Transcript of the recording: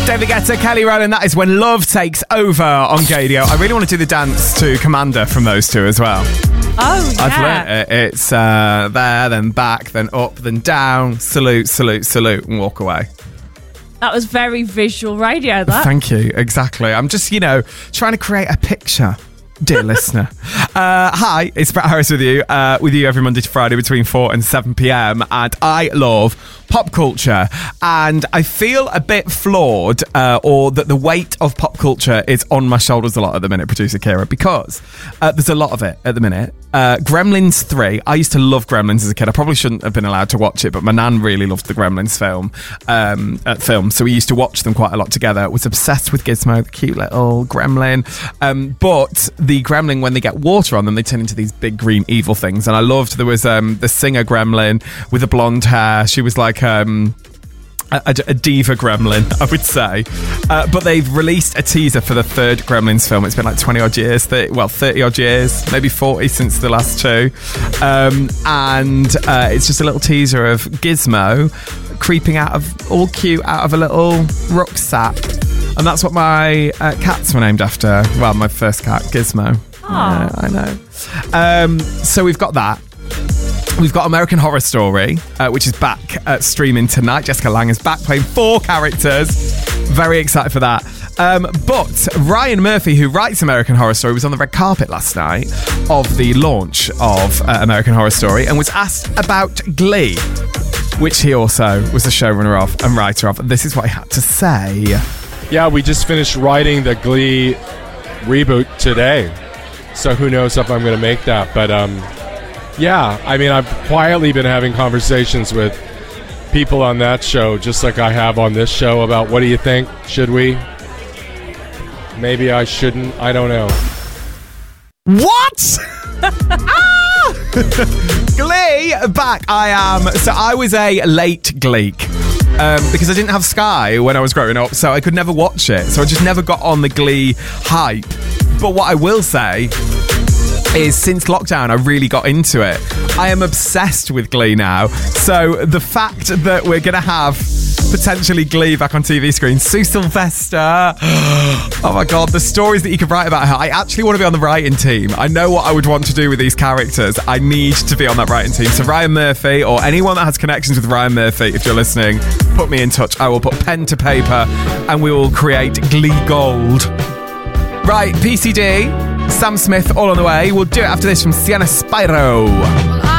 David Guetta, Kelly Rowland, that is When Love Takes Over on Gadio. I really want to do the dance to Commander from those two as well. Oh, yeah. I've learnt it. It's there, then back, then up, then down, salute, salute, salute, and walk away. That was very visual radio, that. Thank you, exactly. I'm just, trying to create a picture. Dear listener. Hi, it's Brett Harris with you every Monday to Friday between 4 and 7 p.m. And I love pop culture. And I feel a bit flawed, or that the weight of pop culture is on my shoulders a lot at the minute, producer Kira, because there's a lot of it at the minute. Gremlins 3. I used to love Gremlins as a kid. I probably shouldn't have been allowed to watch it, but my nan really loved the Gremlins film. So we used to watch them quite a lot together. Was obsessed with Gizmo, the cute little gremlin. But the gremlin, when they get water on them, they turn into these big green evil things. And I loved, there was the singer gremlin with the blonde hair. She was like a diva gremlin, I would say. But they've released a teaser for the third Gremlins film. It's been like 20 odd years, 30 odd years, maybe 40 since the last two. And it's just a little teaser of Gizmo creeping out of a little rucksack. And that's what my cats were named after. Well, my first cat, Gizmo. Yeah, I know. So we've got that. We've got American Horror Story, which is back streaming tonight. Jessica Lange is back playing 4 characters. Very excited for that. But Ryan Murphy, who writes American Horror Story, was on the red carpet last night of the launch of American Horror Story and was asked about Glee, which he also was the showrunner of and writer of. And this is what he had to say. Yeah, we just finished writing the Glee reboot today. So who knows if I'm going to make that. But yeah, I mean, I've quietly been having conversations with people on that show, just like I have on this show, about what do you think? Should we? Maybe I shouldn't. I don't know. What? Glee back. I was a late Gleek. Because I didn't have Sky when I was growing up, so I could never watch it. So I just never got on the Glee hype. But what I will say is, since lockdown, I really got into it. I am obsessed with Glee now. So the fact that we're going to have potentially Glee back on TV screens, Sue Sylvester, oh my God, the stories that you could write about her. I actually want to be on the writing team. I know what I would want to do with these characters. I need to be on that writing team. So Ryan Murphy, or anyone that has connections with Ryan Murphy, if you're listening, put me in touch. I will put pen to paper and we will create Glee Gold. Right, PCD, Sam Smith, all on the way. We'll do it after this from Sienna Spyro.